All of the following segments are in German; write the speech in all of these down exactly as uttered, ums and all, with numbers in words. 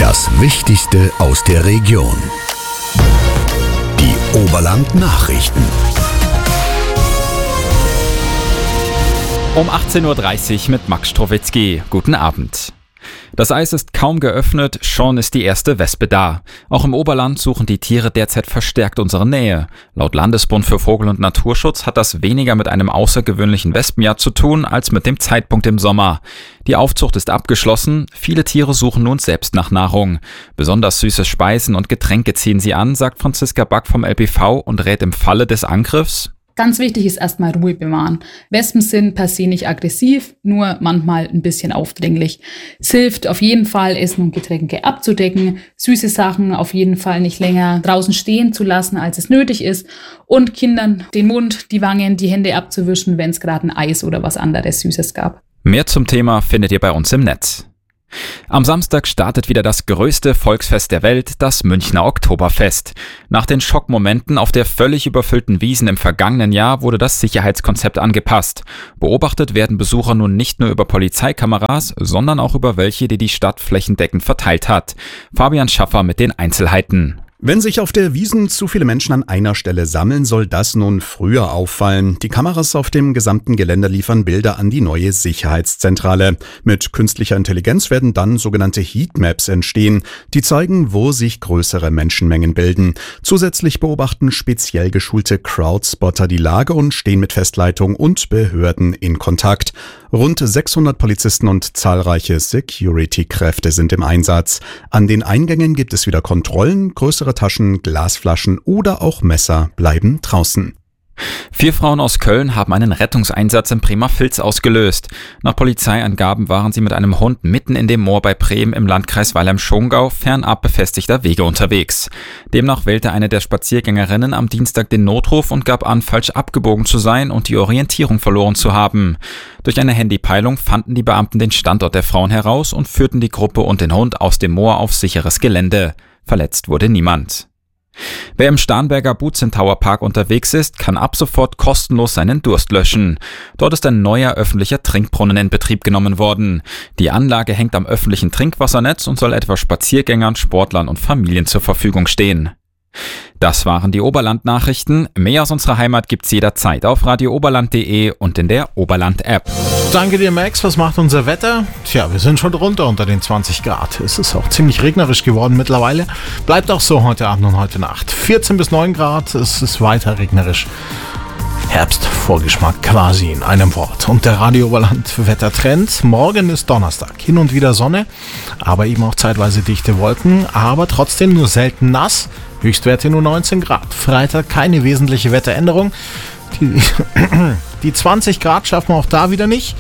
Das Wichtigste aus der Region. Die Oberland-Nachrichten. Um achtzehn Uhr dreißig mit Max Strowitzki. Guten Abend. Das Eis ist kaum geöffnet, schon ist die erste Wespe da. Auch im Oberland suchen die Tiere derzeit verstärkt unsere Nähe. Laut Landesbund für Vogel- und Naturschutz hat das weniger mit einem außergewöhnlichen Wespenjahr zu tun, als mit dem Zeitpunkt im Sommer. Die Aufzucht ist abgeschlossen, viele Tiere suchen nun selbst nach Nahrung. Besonders süße Speisen und Getränke ziehen sie an, sagt Franziska Back vom L B V und rät im Falle des Angriffs: Ganz wichtig ist erstmal Ruhe bewahren. Wespen sind per se nicht aggressiv, nur manchmal ein bisschen aufdringlich. Es hilft auf jeden Fall, Essen und Getränke abzudecken, süße Sachen auf jeden Fall nicht länger draußen stehen zu lassen, als es nötig ist, und Kindern den Mund, die Wangen, die Hände abzuwischen, wenn es gerade ein Eis oder was anderes Süßes gab. Mehr zum Thema findet ihr bei uns im Netz. Am Samstag startet wieder das größte Volksfest der Welt, das Münchner Oktoberfest. Nach den Schockmomenten auf der völlig überfüllten Wiesn im vergangenen Jahr wurde das Sicherheitskonzept angepasst. Beobachtet werden Besucher nun nicht nur über Polizeikameras, sondern auch über welche, die die Stadt flächendeckend verteilt hat. Fabian Schaffer mit den Einzelheiten. Wenn sich auf der Wiesn zu viele Menschen an einer Stelle sammeln, soll das nun früher auffallen. Die Kameras auf dem gesamten Gelände liefern Bilder an die neue Sicherheitszentrale. Mit künstlicher Intelligenz werden dann sogenannte Heatmaps entstehen, die zeigen, wo sich größere Menschenmengen bilden. Zusätzlich beobachten speziell geschulte Crowdspotter die Lage und stehen mit Festleitung und Behörden in Kontakt. Rund sechshundert Polizisten und zahlreiche Security-Kräfte sind im Einsatz. An den Eingängen gibt es wieder Kontrollen, größere Taschen, Glasflaschen oder auch Messer bleiben draußen. Vier Frauen aus Köln haben einen Rettungseinsatz in Bremervils ausgelöst. Nach Polizeiangaben waren sie mit einem Hund mitten in dem Moor bei Bremen im Landkreis Weilheim-Schongau fernab befestigter Wege unterwegs. Demnach wählte eine der Spaziergängerinnen am Dienstag den Notruf und gab an, falsch abgebogen zu sein und die Orientierung verloren zu haben. Durch eine Handypeilung fanden die Beamten den Standort der Frauen heraus und führten die Gruppe und den Hund aus dem Moor auf sicheres Gelände. Verletzt wurde niemand. Wer im Starnberger Butzin Tower Park unterwegs ist, kann ab sofort kostenlos seinen Durst löschen. Dort ist ein neuer öffentlicher Trinkbrunnen in Betrieb genommen worden. Die Anlage hängt am öffentlichen Trinkwassernetz und soll etwa Spaziergängern, Sportlern und Familien zur Verfügung stehen. Das waren die Oberland-Nachrichten. Mehr aus unserer Heimat gibt's jederzeit auf radio oberland punkt de und in der Oberland-App. Danke dir, Max. Was macht unser Wetter? Tja, wir sind schon drunter unter den zwanzig Grad. Es ist auch ziemlich regnerisch geworden mittlerweile. Bleibt auch so heute Abend und heute Nacht. vierzehn bis neun Grad, es ist weiter regnerisch. Herbstvorgeschmack quasi in einem Wort. Und der Radio Oberland Wettertrend. Morgen ist Donnerstag. Hin und wieder Sonne, aber eben auch zeitweise dichte Wolken, aber trotzdem nur selten nass. Höchstwerte nur neunzehn Grad. Freitag keine wesentliche Wetteränderung. Die, die zwanzig Grad schaffen wir auch da wieder nicht.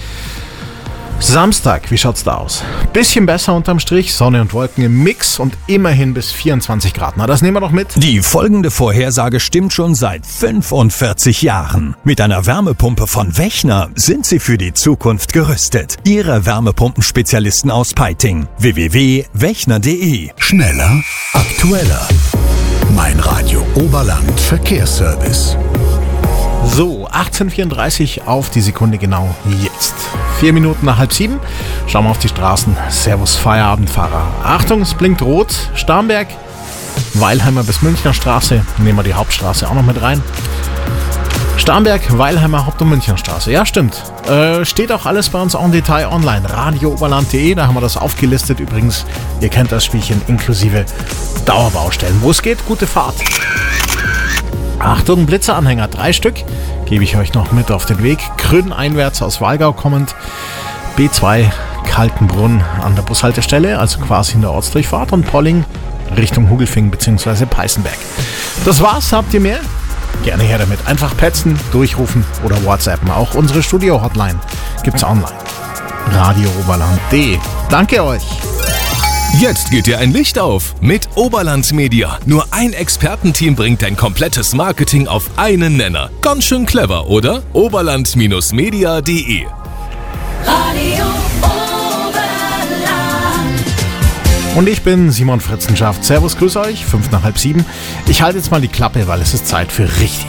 Samstag, wie schaut's da aus? Bisschen besser unterm Strich, Sonne und Wolken im Mix und immerhin bis vierundzwanzig Grad. Na, das nehmen wir doch mit. Die folgende Vorhersage stimmt schon seit fünfundvierzig Jahren. Mit einer Wärmepumpe von Wechner sind Sie für die Zukunft gerüstet. Ihre Wärmepumpenspezialisten aus Peiting. w w w punkt wechner punkt de. Schneller, aktueller. Mein Radio Oberland Verkehrsservice. So, achtzehn Uhr vierunddreißig auf die Sekunde genau jetzt. Vier Minuten nach halb sieben. Schauen wir auf die Straßen. Servus Feierabendfahrer. Achtung, es blinkt rot. Starnberg, Weilheimer bis Münchner Straße. Nehmen wir die Hauptstraße auch noch mit rein. Starnberg, Weilheimer Haupt- und Münchner Straße. Ja, stimmt. Äh, steht auch alles bei uns en Detail online. radio oberland punkt de, da haben wir das aufgelistet. Übrigens, ihr kennt das Spielchen inklusive Dauerbaustellen. Wo es geht, gute Fahrt. Achtung, Blitzeranhänger, drei Stück, gebe ich euch noch mit auf den Weg. Grün einwärts aus Walgau kommend, B zwei Kaltenbrunn an der Bushaltestelle, also quasi in der Ortsdurchfahrt, und Polling Richtung Hugelfing bzw. Peißenberg. Das war's, habt ihr mehr? Gerne her damit. Einfach petzen, durchrufen oder WhatsAppen. Auch unsere Studio-Hotline gibt's online. radio oberland punkt de. Danke euch! Jetzt geht dir ein Licht auf mit Oberland Media. Nur ein Expertenteam bringt dein komplettes Marketing auf einen Nenner. Ganz schön clever, oder? oberland Media punkt de. Radio Oberland. Und ich bin Simon Fritzenschaft. Servus, grüß euch. Fünf nach halb sieben. Ich halte jetzt mal die Klappe, weil es ist Zeit für richtig